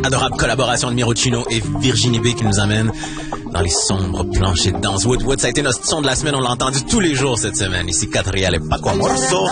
Adorable collaboration de Mirochino et Virginie B qui nous amène dans les sombres planchers de danse. Wood, ça a été notre son de la semaine. On l'a entendu tous les jours cette semaine. Ici, Catriel et Paco Amoroso.